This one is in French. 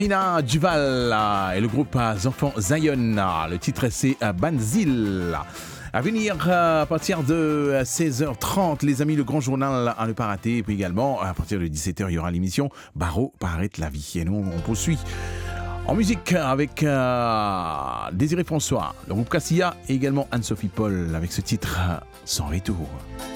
Ina Duval et le groupe Enfants Zion. Le titre c'est Banzil. À venir à partir de 16h30, les amis, le grand journal à ne pas rater. Et puis également, à partir de 17h, il y aura l'émission Barreau Paraître la vie. Et nous, on poursuit en musique avec Désiré François, le groupe Cassia et également Anne-Sophie Paul avec ce titre Sans retour.